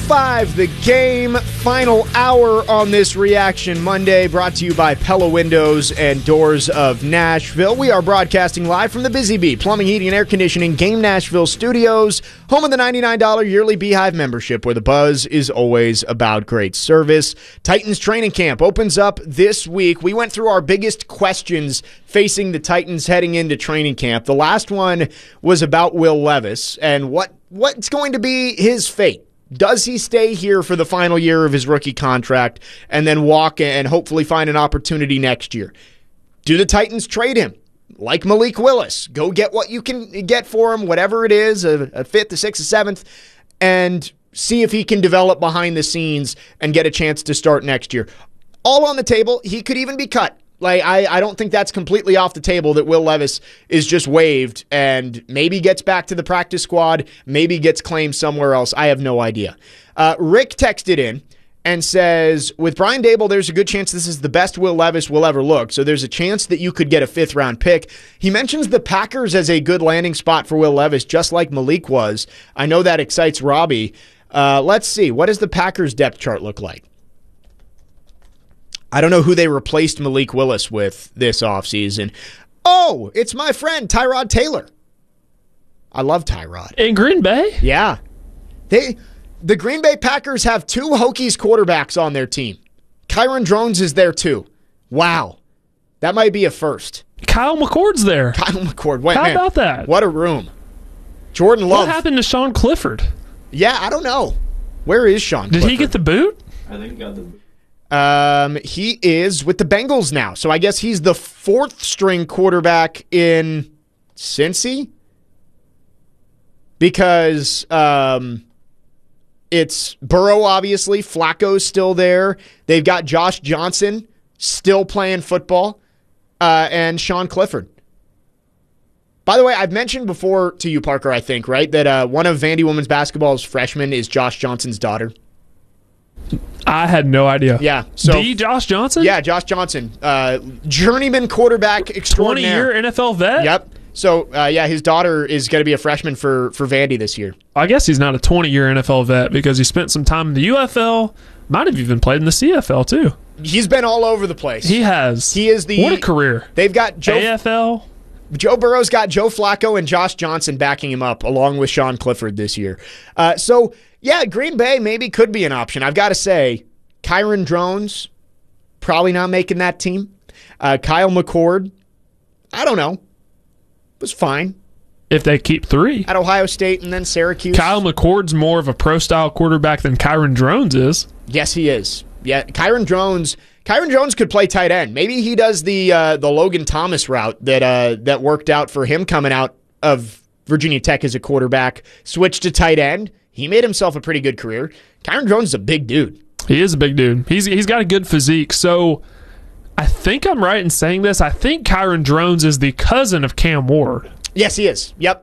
105, the game, final hour on this Reaction Monday, brought to you by Pella Windows and Doors of Nashville. We are broadcasting live from the Busy Bee Plumbing, Heating, and Air Conditioning Game Nashville studios, home of the $99 yearly Beehive membership, where the buzz is always about great service. Titans training camp opens up this week. We went through our biggest questions facing the Titans heading into training camp. The last one was about Will Levis and what's going to be his fate. Does he stay here for the final year of his rookie contract and then walk and hopefully find an opportunity next year? Do the Titans trade him? Like Malik Willis, go get what you can get for him, whatever it is, a fifth, a sixth, a seventh, and see if he can develop behind the scenes and get a chance to start next year. All on the table. He could even be cut. I don't think that's completely off the table that Will Levis is just waived and maybe gets back to the practice squad, maybe gets claimed somewhere else. I have no idea. Rick texted in and says, with Brian Daboll, there's a good chance this is the best Will Levis will ever look, so there's a chance that you could get a fifth-round pick. He mentions the Packers as a good landing spot for Will Levis, just like Malik was. I know that excites Robbie. Let's see. What does the Packers depth chart look like? I don't know who they replaced Malik Willis with this offseason. Oh, it's my friend, Tyrod Taylor. I love Tyrod. In Green Bay? Yeah. The Green Bay Packers have two Hokies quarterbacks on their team. Kyron Drones is there too. Wow. That might be a first. Kyle McCord's there. Kyle McCord. Wait, How about that? What a room. Jordan Love. What happened to Sean Clifford? Yeah, I don't know. Where is Sean Clifford? Did he get the boot? I think he got the boot. He is with the Bengals now. So I guess he's the fourth string quarterback in Cincy. Because it's Burrow, obviously. Flacco's still there. They've got Josh Johnson still playing football. And Sean Clifford. By the way, I've mentioned before to you, Parker, I think, right, that one of Vandy women's basketball's freshmen is Josh Johnson's daughter. I had no idea. Yeah. So the Josh Johnson? Yeah, Josh Johnson. Journeyman quarterback extraordinaire. 20-year NFL vet? Yep. So, his daughter is going to be a freshman for Vandy this year. I guess he's not a 20-year NFL vet because he spent some time in the UFL, might have even played in the CFL too. He's been all over the place. He has. He is What a career. They've got AFL. Joe Burrow's got Joe Flacco and Josh Johnson backing him up along with Sean Clifford this year. Green Bay maybe could be an option. I've got to say, Kyron Drones, probably not making that team. Kyle McCord, I don't know. Was fine. If they keep three. At Ohio State and then Syracuse. Kyle McCord's more of a pro-style quarterback than Kyron Drones is. Yes, he is. Yeah, Kyron Drones could play tight end. Maybe he does the Logan Thomas route that worked out for him coming out of Virginia Tech as a quarterback, switched to tight end. He made himself a pretty good career. Kyron Drones is a big dude. He is a big dude. He's got a good physique. So I think I'm right in saying this. I think Kyron Drones is the cousin of Cam Ward. Yes, he is. Yep.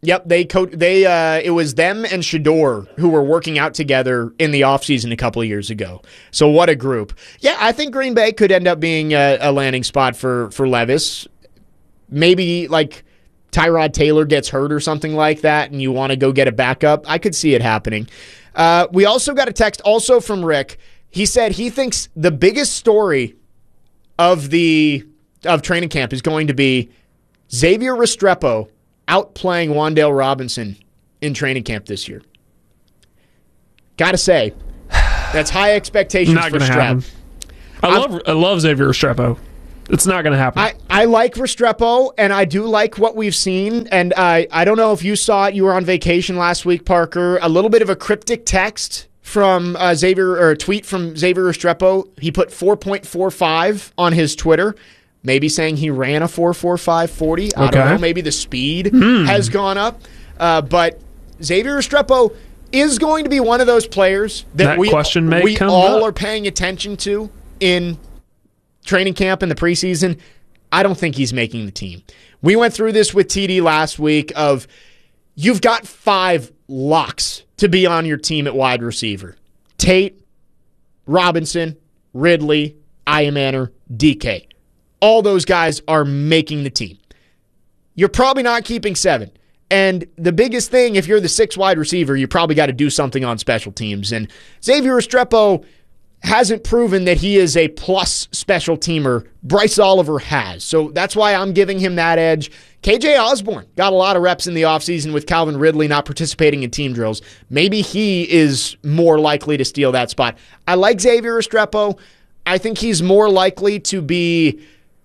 It was them and Shador who were working out together in the offseason a couple of years ago. So what a group. Yeah, I think Green Bay could end up being a landing spot for Levis. Maybe like Tyrod Taylor gets hurt or something like that and you want to go get a backup. I could see it happening. We also got a text also from Rick. He said he thinks the biggest story of training camp is going to be Xavier Restrepo outplaying Wan'Dale Robinson in training camp this year. Gotta say, that's high expectations not for gonna Strep. Happen. I love Xavier Restrepo. It's not going to happen. I like Restrepo, and I do like what we've seen. And I don't know if you saw it. You were on vacation last week, Parker. A little bit of a cryptic text from Xavier, or a tweet from Xavier Restrepo. He put 4.45 on his Twitter. Maybe saying he ran a 4.45 40. I don't know. Maybe the speed has gone up. But Xavier Restrepo is going to be one of those players that we all are paying attention to in training camp in the preseason. I don't think he's making the team. We went through this with TD last week of you've got 5 locks to be on your team at wide receiver. Tate, Robinson, Ridley, Iamaner, DK. All those guys are making the team. You're probably not keeping 7. And the biggest thing, if you're the 6 wide receiver, you probably got to do something on special teams. And Xavier Restrepo hasn't proven that he is a plus special teamer. Bryce Oliver has. So that's why I'm giving him that edge. KJ Osborne got a lot of reps in the offseason with Calvin Ridley not participating in team drills. Maybe he is more likely to steal that spot. I like Xavier Restrepo. I think he's more likely to be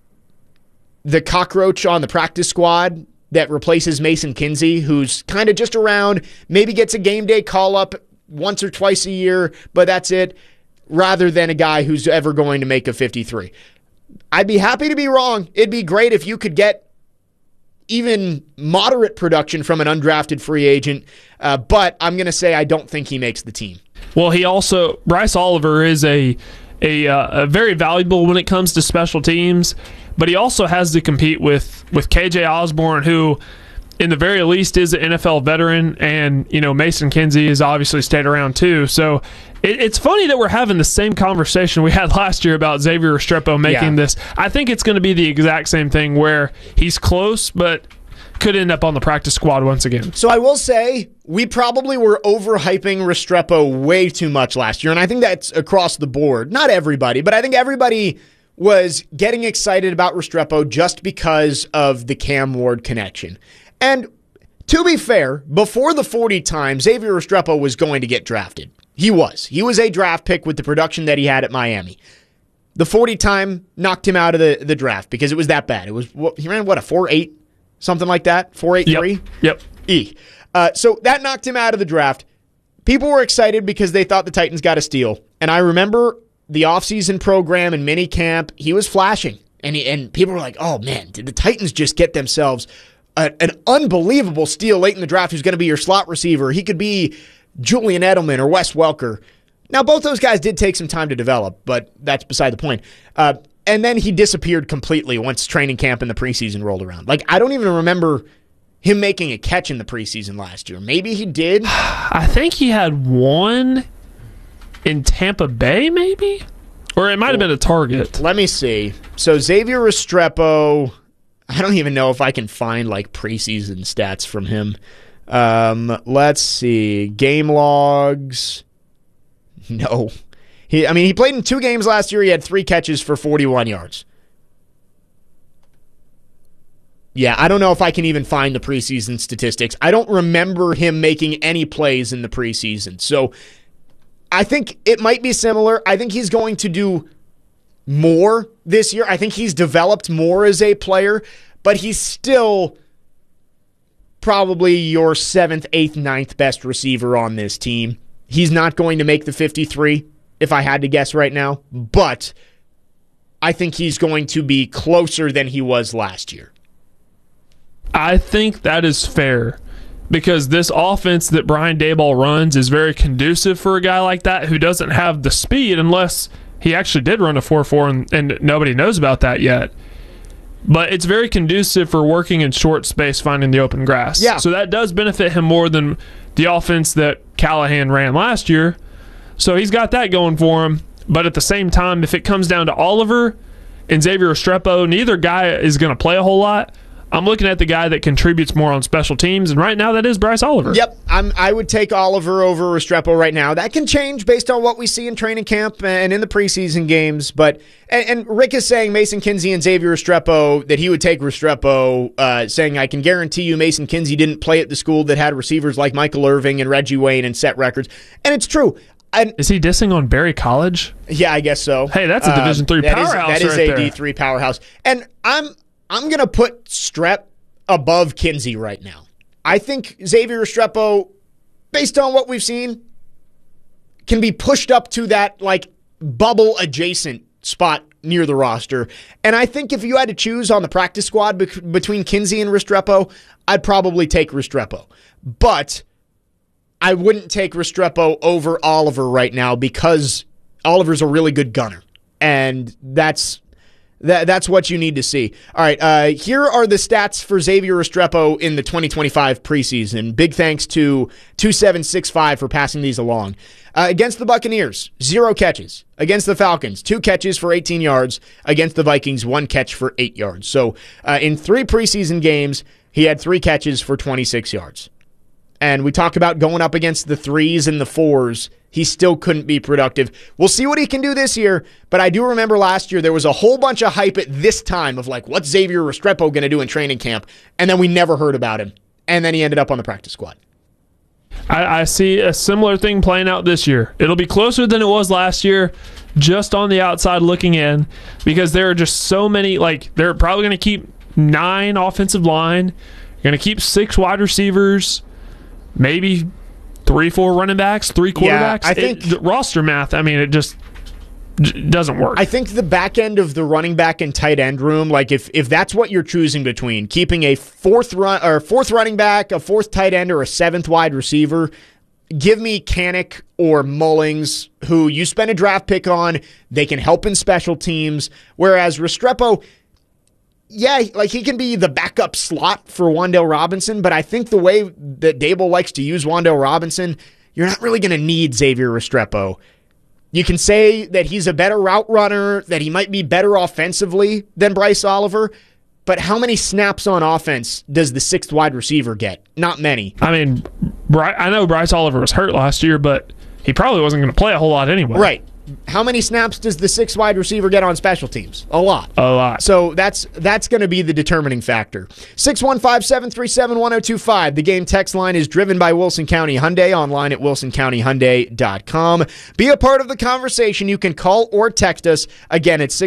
the cockroach on the practice squad that replaces Mason Kinsey, who's kind of just around, maybe gets a game day call-up once or twice a year, but that's it, rather than a guy who's ever going to make a 53. I'd be happy to be wrong. It'd be great if you could get even moderate production from an undrafted free agent, but I'm going to say I don't think he makes the team. Well, Bryce Oliver is a very valuable when it comes to special teams, but he also has to compete with KJ Osborne, who in the very least is an NFL veteran, and Mason Kinsey has obviously stayed around too. So it's funny that we're having the same conversation we had last year about Xavier Restrepo making this. I think it's going to be the exact same thing where he's close, but could end up on the practice squad once again. So I will say we probably were overhyping Restrepo way too much last year, and I think that's across the board. Not everybody, but I think everybody was getting excited about Restrepo just because of the Cam Ward connection. And to be fair, before the 40 time, Xavier Restrepo was going to get drafted. He was. He was a draft pick with the production that he had at Miami. The 40 time knocked him out of the draft because it was that bad. It was he ran a 4.8, something like that, 4.83. Yep. So that knocked him out of the draft. People were excited because they thought the Titans got a steal. And I remember the offseason program and mini camp, he was flashing. And people were like, oh man, did the Titans just get themselves an unbelievable steal late in the draft who's going to be your slot receiver? He could be Julian Edelman or Wes Welker. Now, both those guys did take some time to develop, but that's beside the point. And then he disappeared completely once training camp and the preseason rolled around. Like, I don't even remember him making a catch in the preseason last year. Maybe he did. I think he had one in Tampa Bay, maybe? Or it might have been a target. Let me see. So Xavier Restrepo, I don't even know if I can find like preseason stats from him. Let's see. Game logs. No. He played in 2 games last year. He had 3 catches for 41 yards. Yeah, I don't know if I can even find the preseason statistics. I don't remember him making any plays in the preseason. So I think it might be similar. I think he's going to do more this year. I think he's developed more as a player, but he's still probably your 7th, 8th, 9th best receiver on this team. He's not going to make the 53, if I had to guess right now, but I think he's going to be closer than he was last year. I think that is fair because this offense that Brian Daboll runs is very conducive for a guy like that who doesn't have the speed unless he actually did run a 4.4 and nobody knows about that yet. But it's very conducive for working in short space, finding the open grass. Yeah. So that does benefit him more than the offense that Callahan ran last year. So he's got that going for him. But at the same time, if it comes down to Oliver and Xavier Restrepo, neither guy is going to play a whole lot. I'm looking at the guy that contributes more on special teams, and right now that is Bryce Oliver. Yep, I would take Oliver over Restrepo right now. That can change based on what we see in training camp and in the preseason games. But and Rick is saying Mason Kinsey and Xavier Restrepo, that he would take Restrepo, saying I can guarantee you Mason Kinsey didn't play at the school that had receivers like Michael Irving and Reggie Wayne and set records. And it's true. Is he dissing on Berry College? Yeah, I guess so. Hey, that's a Division III powerhouse. That is right a there. D3 powerhouse. And I'm going to put Strep above Kinsey right now. I think Xavier Restrepo, based on what we've seen, can be pushed up to that like bubble adjacent spot near the roster. And I think if you had to choose on the practice squad between Kinsey and Restrepo, I'd probably take Restrepo. But I wouldn't take Restrepo over Oliver right now because Oliver's a really good gunner. And that's That's what you need to see. All right, here are the stats for Xavier Restrepo in the 2025 preseason. Big thanks to 2765 for passing these along. Against the Buccaneers, 0 catches. Against the Falcons, 2 catches for 18 yards. Against the Vikings, 1 catch for 8 yards. So in 3 preseason games, he had 3 catches for 26 yards. And we talk about going up against the 3s and the 4s. He still couldn't be productive. We'll see what he can do this year, but I do remember last year there was a whole bunch of hype at this time of like, what's Xavier Restrepo going to do in training camp? And then we never heard about him. And then he ended up on the practice squad. I see a similar thing playing out this year. It'll be closer than it was last year, just on the outside looking in, because there are just so many, like, they're probably going to keep 9 offensive line, going to keep 6 wide receivers, maybe 3-4 running backs, 3 quarterbacks. Yeah, I think roster math, I mean, it just doesn't work. I think the back end of the running back and tight end room, like if that's what you're choosing between, keeping a fourth running back, a 4th tight end, or a 7th wide receiver, give me Kanak or Mullings, who you spend a draft pick on. They can help in special teams. Whereas Restrepo, yeah, like he can be the backup slot for Wan'Dale Robinson, but I think the way that Dable likes to use Wan'Dale Robinson, you're not really going to need Xavier Restrepo. You can say that he's a better route runner, that he might be better offensively than Bryce Oliver, but how many snaps on offense does the 6th wide receiver get? Not many. I mean, I know Bryce Oliver was hurt last year, but he probably wasn't going to play a whole lot anyway. Right. How many snaps does the 6th wide receiver get on special teams? A lot. A lot. So that's going to be the determining factor. 615-737-1025. The game text line is driven by Wilson County Hyundai, online at wilsoncountyhyundai.com. Be a part of the conversation. You can call or text us. Again, at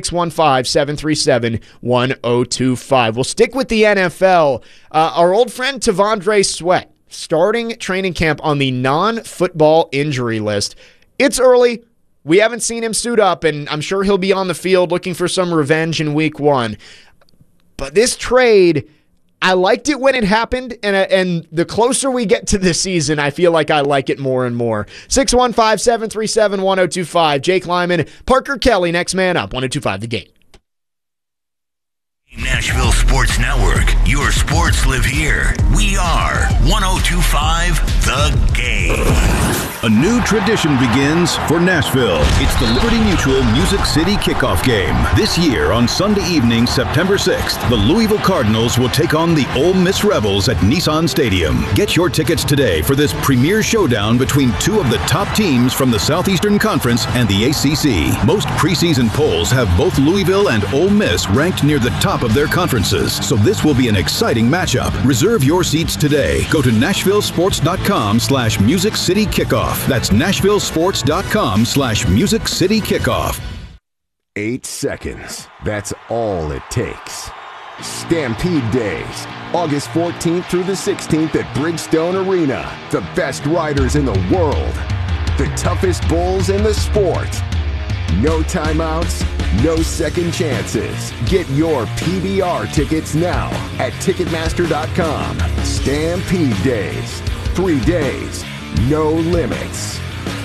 615-737-1025. We'll stick with the NFL. Our old friend T'Vondre Sweat starting training camp on the non-football injury list. It's early. We haven't seen him suit up, and I'm sure he'll be on the field looking for some revenge in week 1. But this trade, I liked it when it happened, and the closer we get to the season, I feel like I like it more and more. 615-737-1025. Jake Lyman, Parker Kelly, next man up. 1025 The Game. Nashville Sports Network. Your sports live here. We are 1025 The Game. A new tradition begins for Nashville. It's the Liberty Mutual Music City Kickoff Game. This year on Sunday evening, September 6th, the Louisville Cardinals will take on the Ole Miss Rebels at Nissan Stadium. Get your tickets today for this premier showdown between 2 of the top teams from the Southeastern Conference and the ACC. Most preseason polls have both Louisville and Ole Miss ranked near the top of their conferences, so this will be an exciting matchup. Reserve your seats today. Go to nashvillesports.com/Music City Kickoff. That's nashvillesports.com/Music City Kickoff. 8 seconds. That's all it takes. Stampede Days, August 14th through the 16th at Bridgestone Arena. The best riders in the world. The toughest bulls in the sport. No timeouts, no second chances. Get your PBR tickets now at Ticketmaster.com. Stampede Days. 3 days, no limits.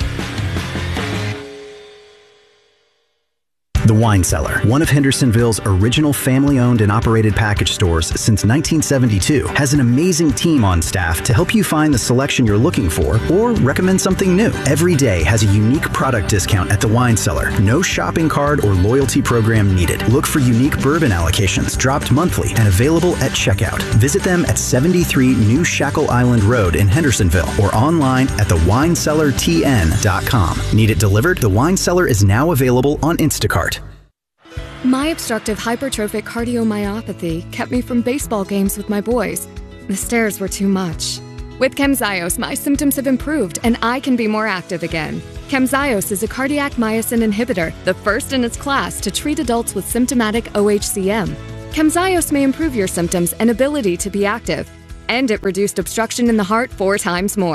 The Wine Cellar, one of Hendersonville's original family-owned and operated package stores since 1972, has an amazing team on staff to help you find the selection you're looking for or recommend something new. Every day has a unique product discount at The Wine Cellar. No shopping card or loyalty program needed. Look for unique bourbon allocations dropped monthly and available at checkout. Visit them at 73 New Shackle Island Road in Hendersonville or online at thewinecellartn.com. Need it delivered? The Wine Cellar is now available on Instacart. My obstructive hypertrophic cardiomyopathy kept me from baseball games with my boys. The stairs were too much. With Camzyos, my symptoms have improved and I can be more active again. Camzyos is a cardiac myosin inhibitor, the first in its class to treat adults with symptomatic OHCM. Camzyos may improve your symptoms and ability to be active, and it reduced obstruction in the heart 4 times more.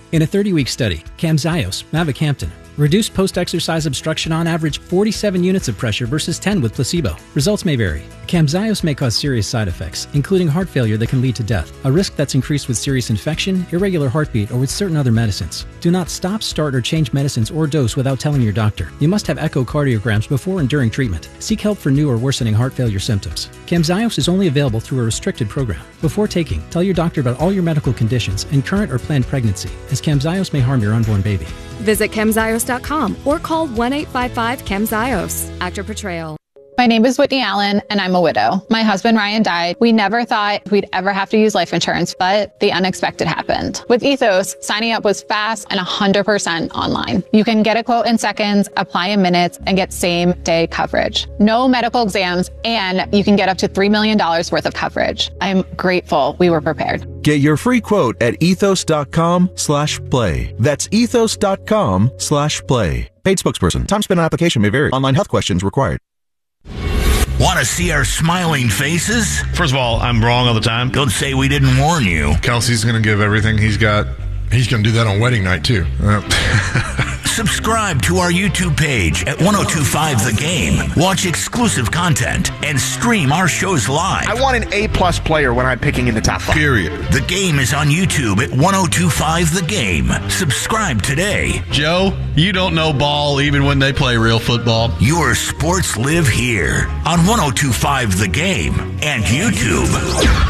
In a 30-week study, Camzyos, mavacamten, reduced post-exercise obstruction on average 47 units of pressure versus 10 with placebo. Results may vary. Camzyos may cause serious side effects, including heart failure that can lead to death, a risk that's increased with serious infection, irregular heartbeat, or with certain other medicines. Do not stop, start, or change medicines or dose without telling your doctor. You must have echocardiograms before and during treatment. Seek help for new or worsening heart failure symptoms. Camzyos is only available through a restricted program. Before taking, tell your doctor about all your medical conditions and current or planned pregnancy, as Camzyos may harm your unborn baby. Visit Camzyos.com or call 1-855-CAMZYOS. Actor Portrayal. My name is Whitney Allen, and I'm a widow. My husband, Ryan, died. We never thought we'd ever have to use life insurance, but the unexpected happened. With Ethos, signing up was fast and 100% online. You can get a quote in seconds, apply in minutes, and get same-day coverage. No medical exams, and you can get up to $3 million worth of coverage. I'm grateful we were prepared. Get your free quote at ethos.com/play. That's ethos.com/play. Paid spokesperson. Time spent on application may vary. Online health questions required. Want to see our smiling faces? First of all, I'm wrong all the time. Don't say we didn't warn you. Kelsey's going to give everything he's got. He's going to do that on wedding night, too. Subscribe to our YouTube page at 1025 The Game. Watch exclusive content and stream our shows live. I want an A-plus player when I'm picking in the top 5. Period. The Game is on YouTube at 1025 The Game. Subscribe today. Joe, you don't know ball even when they play real football. Your sports live here on 1025 The Game and YouTube.